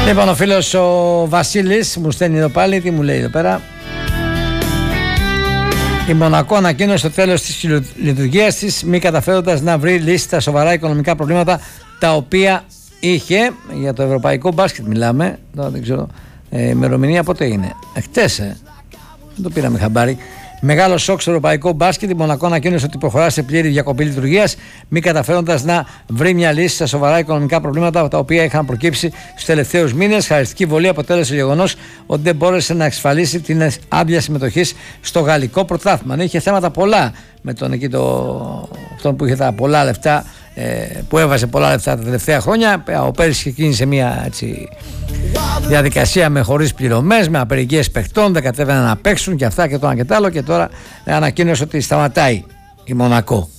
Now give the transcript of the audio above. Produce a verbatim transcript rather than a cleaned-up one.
Λοιπόν, ο φίλος ο Βασίλης μου στέλνει εδώ πάλι, τι μου λέει εδώ πέρα. Η Μονακό ανακοίνωσε το τέλος της λειτουργίας της, μη καταφέροντας να βρει λύση στα σοβαρά οικονομικά προβλήματα τα οποία είχε. Για το ευρωπαϊκό μπάσκετ μιλάμε. Τώρα δεν ξέρω, ε, ημερομηνία πότε είναι. Εχθές, ε. δεν το πήραμε χαμπάρι. Μεγάλο σοκ στο ευρωπαϊκό μπάσκετ. Η Μονακό ανακοίνωσε ότι προχωρά σε πλήρη διακοπή λειτουργίας, μη καταφέροντας να βρει μια λύση στα σοβαρά οικονομικά προβλήματα τα οποία είχαν προκύψει στους τελευταίους μήνες. Χαριστική βολή αποτέλεσε το γεγονός ότι δεν μπόρεσε να εξασφαλίσει την άδεια συμμετοχή στο γαλλικό πρωτάθλημα. Είχε θέματα πολλά με τον εκεί το, αυτόν που είχε τα πολλά λεφτά, ε, που έβαζε πολλά λεφτά τα τελευταία χρόνια. Ο πέρυσι ξεκίνησε μια έτσι, διαδικασία με χωρίς πληρωμές, με απεργίες παιχτών, δεν κατέβαιναν να παίξουν και αυτά και το ένα και το άλλο, και τώρα ανακοίνωσε ότι σταματάει η Μονακό.